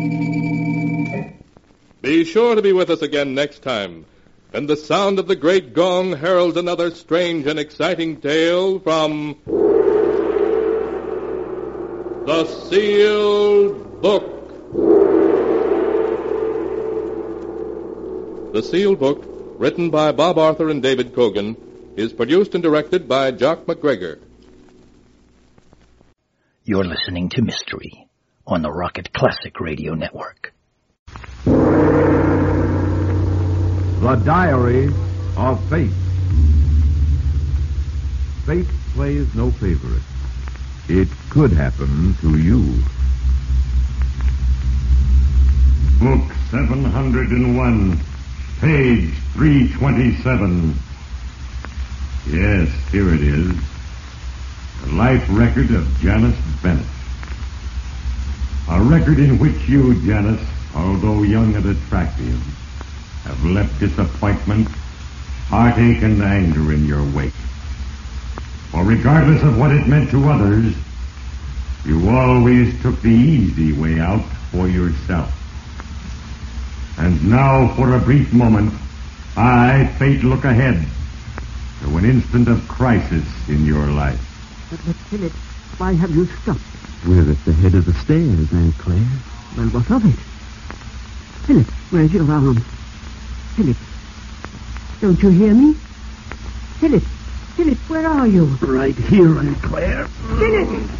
Be sure to be with us again next time, and the sound of the great gong heralds another strange and exciting tale from The Sealed Book. The Sealed Book, written by Bob Arthur and David Cogan, is produced and directed by Jock McGregor. You're listening to Mystery on the Rocket Classic Radio Network. The Diary of Fate. Fate plays no favorites. It could happen to you. Book 701, page 327. Yes, here it is. The life record of Janice Bennett. A record in which you, Janice, although young and attractive, have left disappointment, heartache, and anger in your wake. For regardless of what it meant to others, you always took the easy way out for yourself. And now, for a brief moment, I, Fate, look ahead to an instant of crisis in your life. But Philip, why have you stopped? We're at the head of the stairs, Aunt Claire. Well, what of it? Philip, where's your arm? Philip, don't you hear me? Philip, where are you? Right here, Aunt Claire. Philip!